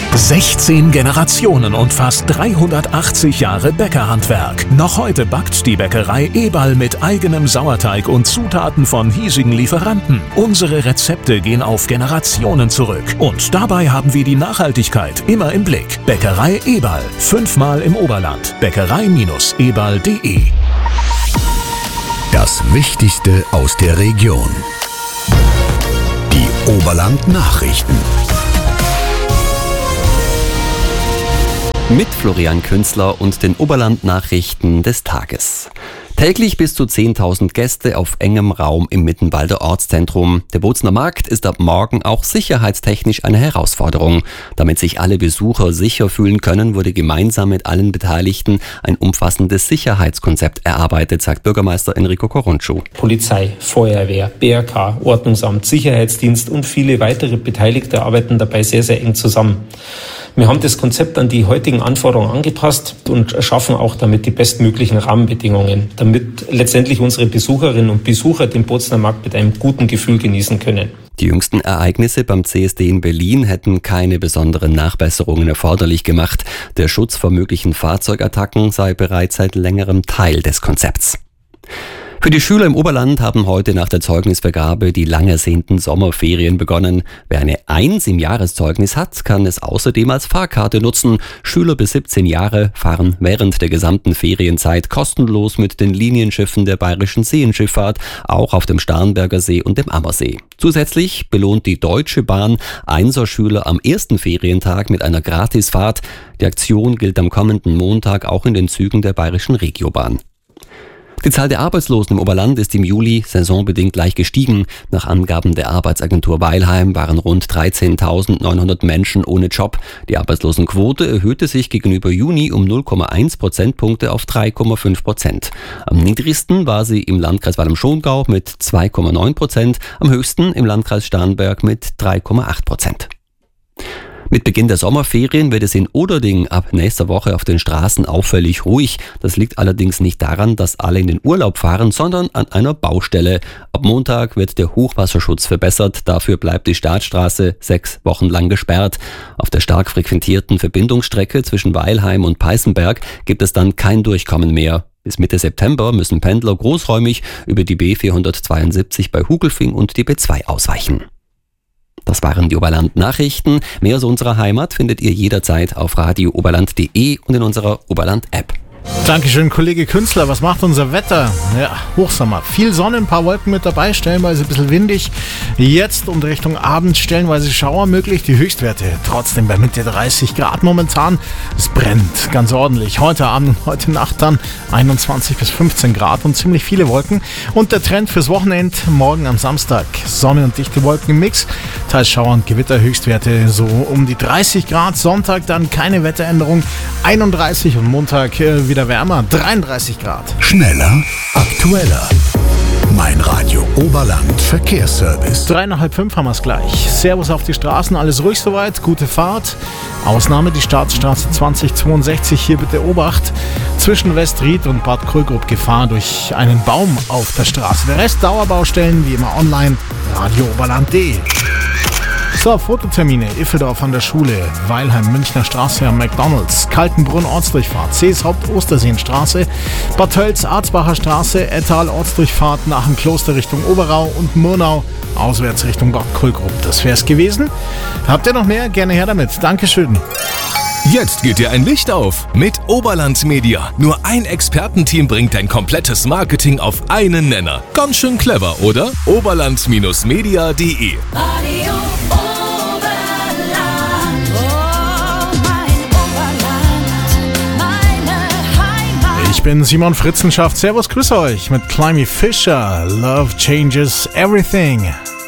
16 Generationen und fast 380 Jahre Bäckerhandwerk. Noch heute backt die Bäckerei Eberl mit eigenem Sauerteig und Zutaten von hiesigen Lieferanten. Unsere Rezepte gehen auf Generationen zurück. Und dabei haben wir die Nachhaltigkeit immer im Blick. Bäckerei Eberl, 5-mal im Oberland. Bäckerei-eberl.de. Das Wichtigste aus der Region. Die Oberland-Nachrichten. Mit Florian Künzler und den Oberland-Nachrichten des Tages. Täglich bis zu 10.000 Gäste auf engem Raum im Mittenwalder Ortszentrum. Der Bozner Markt ist ab morgen auch sicherheitstechnisch eine Herausforderung. Damit sich alle Besucher sicher fühlen können, wurde gemeinsam mit allen Beteiligten ein umfassendes Sicherheitskonzept erarbeitet, sagt Bürgermeister Enrico Coruncu. Polizei, Feuerwehr, BRK, Ordnungsamt, Sicherheitsdienst und viele weitere Beteiligte arbeiten dabei sehr, sehr eng zusammen. Wir haben das Konzept an die heutigen Anforderungen angepasst und schaffen auch damit die bestmöglichen Rahmenbedingungen, damit letztendlich unsere Besucherinnen und Besucher den Bozner Markt mit einem guten Gefühl genießen können. Die jüngsten Ereignisse beim CSD in Berlin hätten keine besonderen Nachbesserungen erforderlich gemacht. Der Schutz vor möglichen Fahrzeugattacken sei bereits seit längerem Teil des Konzepts. Für die Schüler im Oberland haben heute nach der Zeugnisvergabe die lang ersehnten Sommerferien begonnen. Wer eine 1 im Jahreszeugnis hat, kann es außerdem als Fahrkarte nutzen. Schüler bis 17 Jahre fahren während der gesamten Ferienzeit kostenlos mit den Linienschiffen der Bayerischen Seenschifffahrt, auch auf dem Starnberger See und dem Ammersee. Zusätzlich belohnt die Deutsche Bahn Einser-Schüler am ersten Ferientag mit einer Gratisfahrt. Die Aktion gilt am kommenden Montag auch in den Zügen der Bayerischen Regiobahn. Die Zahl der Arbeitslosen im Oberland ist im Juli saisonbedingt leicht gestiegen. Nach Angaben der Arbeitsagentur Weilheim waren rund 13.900 Menschen ohne Job. Die Arbeitslosenquote erhöhte sich gegenüber Juni um 0,1 Prozentpunkte auf 3,5%. Am niedrigsten war sie im Landkreis Walheim-Schongau mit 2,9%, am höchsten im Landkreis Starnberg mit 3,8%. Mit Beginn der Sommerferien wird es in Oderding ab nächster Woche auf den Straßen auffällig ruhig. Das liegt allerdings nicht daran, dass alle in den Urlaub fahren, sondern an einer Baustelle. Ab Montag wird der Hochwasserschutz verbessert. Dafür bleibt die Startstraße 6 Wochen lang gesperrt. Auf der stark frequentierten Verbindungsstrecke zwischen Weilheim und Peißenberg gibt es dann kein Durchkommen mehr. Bis Mitte September müssen Pendler großräumig über die B472 bei Hugelfing und die B2 ausweichen. Das waren die Oberland-Nachrichten. Mehr aus unserer Heimat findet ihr jederzeit auf radiooberland.de und in unserer Oberland-App. Dankeschön, Kollege Künzler. Was macht unser Wetter? Ja, Hochsommer. Viel Sonne, ein paar Wolken mit dabei, stellenweise ein bisschen windig. Jetzt und Richtung Abend stellenweise Schauer möglich. Die Höchstwerte trotzdem bei Mitte 30 Grad momentan. Es brennt ganz ordentlich. Heute Abend und heute Nacht dann 21 bis 15 Grad und ziemlich viele Wolken. Und der Trend fürs Wochenende, morgen am Samstag. Sonne und dichte Wolken im Mix. Teils Schauer und Gewitter, Höchstwerte so um die 30 Grad. Sonntag dann keine Wetteränderung. 31 und Montag wieder wärmer, 33 Grad. Schneller, aktueller. Mein Radio Oberland Verkehrsservice. 4:30 haben wir es gleich. Servus auf die Straßen, alles ruhig soweit, gute Fahrt. Ausnahme die Staatsstraße 2062, hier bitte Obacht. Zwischen Westried und Bad Krögrup Gefahr durch einen Baum auf der Straße. Der Rest Dauerbaustellen, wie immer online, radiooberland.de. So, Fototermine, Iffeldorf an der Schule, Weilheim, Münchner Straße am McDonalds, Kaltenbrunn Ortsdurchfahrt, Seeshaupt Osterseenstraße, Bad Tölz Arzbacher Straße, Ettal Ortsdurchfahrt nach dem Kloster Richtung Oberau und Murnau auswärts Richtung Bad Krögrup. Das wär's gewesen. Habt ihr noch mehr? Gerne her damit. Dankeschön. Jetzt geht dir ein Licht auf mit Oberland Media. Nur ein Expertenteam bringt dein komplettes Marketing auf einen Nenner. Ganz schön clever, oder? Oberland-media.de. Ich bin Simon Fritzenschaft. Servus, grüß euch mit Climby Fisher. Love changes everything.